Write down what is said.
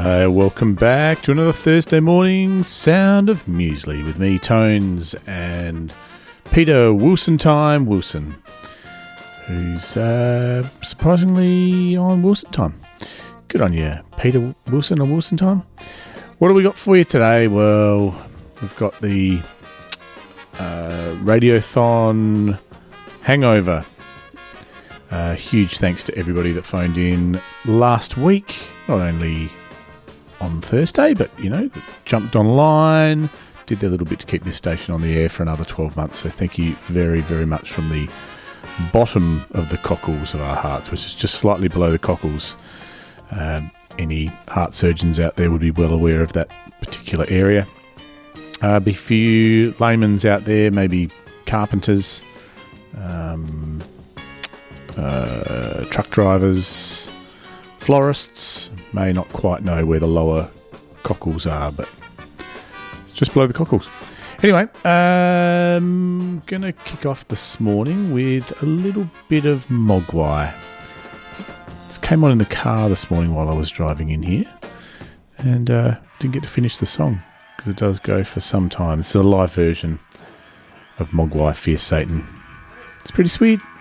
Welcome back to another Thursday morning Sound of Muesli with me, Tones, and Peter Wilson, who's surprisingly on Wilson time. Good on you, Peter Wilson on Wilson time. What do we got for you today? Well, we've got the Radiothon Hangover. Huge thanks to everybody that phoned in last week, not only on Thursday, but, that jumped online, did their little bit to keep this station on the air for another 12 months. So thank you very, very much from the bottom of the cockles of our hearts, which is just slightly below the cockles. Any heart surgeons out there would be well aware of that particular area. Be a few laymen's out there, maybe carpenters, truck drivers, florists may not quite know where the lower cockles are, but it's just below the cockles. Anyway, I'm going to kick off this morning with a little bit of Mogwai. This came on in the car this morning while I was driving in here, and didn't get to finish the song because it does go for some time. It's a live version of Mogwai, Fear Satan. It's pretty sweet.